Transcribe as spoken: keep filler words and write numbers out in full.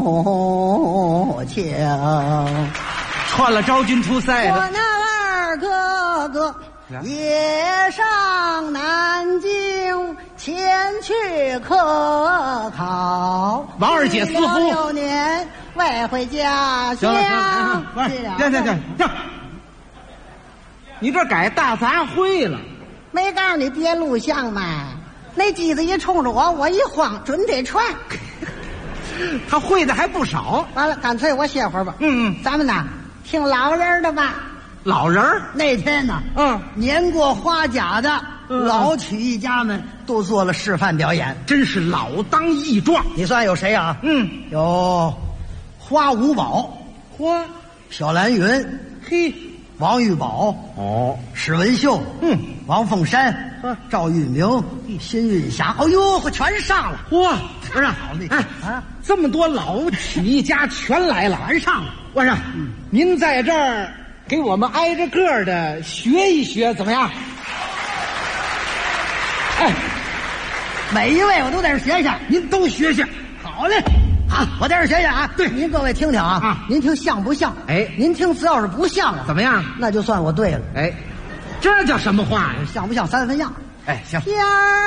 母亲。 串了昭君出塞我的。 那二哥哥也上南京前去科考， 王二姐私夫六年未回家乡。 行了行了，不是，行行行行，你这改大杂烩了。 没告诉你别录像吗？那机子一冲着我，我一慌，准得串。 他会的还不少。 完了，干脆我歇会儿吧。 嗯嗯， 咱们呐，听老人的吧。 老人儿， 那天呢， 嗯， 年过花甲的嗯老曲艺家们都做了示范表演。 真是老当益壮。 你算有谁啊？ 嗯， 有花五宝、 嚯， 小蓝云、 嘿， 王玉宝、 哦， 史文秀、 嗯， 王凤山、 嗯赵玉明、辛韵霞。哎呦，全上了！ 嚯， 不是好的哎啊， 这么多老曲艺家全来了，全上了。我说，您在这儿给我们挨着个儿的学一学，怎么样？哎， 每一位我都在这学学。 您都学学。 好嘞，啊，我在这学学啊。 对您各位听听啊， 啊您听像不像？ 哎您听只要是不像啊， 怎么样？ 那就算我对了。 哎，这叫什么话呀？ 像不像三分样？ 哎，行。 天儿。